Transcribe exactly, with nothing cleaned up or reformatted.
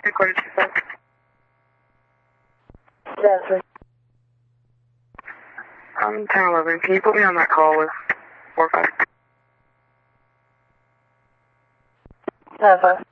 What did you say? Jennifer. I'm ten eleven. Can you put me on that call with four five? Jennifer.